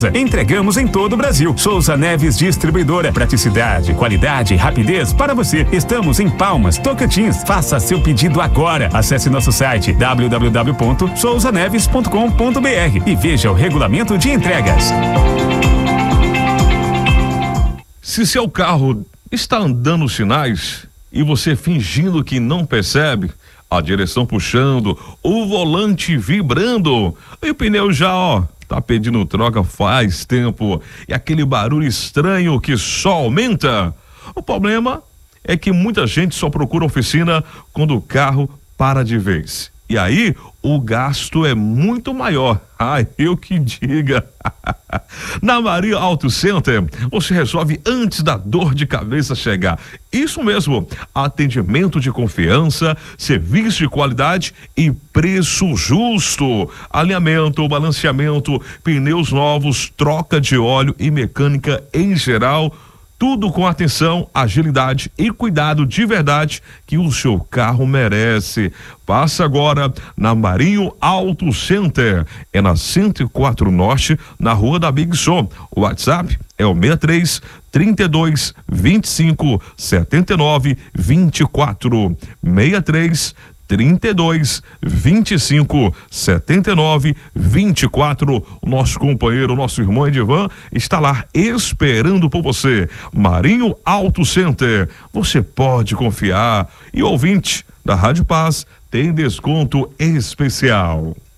Entregamos em todo o Brasil. Souza Neves Distribuidora. Praticidade, qualidade e rapidez para você. Estamos em Palmas, Tocantins. Faça seu pedido agora. Acesse nosso site www.souzaneves.com.br e veja o regulamento de entregas. Se seu carro está andando os sinais e você fingindo que não percebe, a direção puxando, o volante vibrando e o pneu já, tá pedindo troca faz tempo e aquele barulho estranho que só aumenta. O problema é que muita gente só procura oficina quando o carro para de vez. E aí o gasto é muito maior. Ai, eu que diga. Na Marinho Auto Center, você resolve antes da dor de cabeça chegar. Isso mesmo, atendimento de confiança, serviço de qualidade e preço justo. Alinhamento, balanceamento, pneus novos, troca de óleo e mecânica em geral. Tudo com atenção, agilidade e cuidado de verdade que o seu carro merece. Passa agora na Marinho Auto Center. É na 104 Norte, na Rua da Big Som. O WhatsApp é o 63 32 25 79 24. 63 32 25 79 24. O nosso companheiro, o nosso irmão Edivan está lá esperando por você. Marinho Auto Center, você pode confiar. E ouvinte da Rádio Paz tem desconto especial.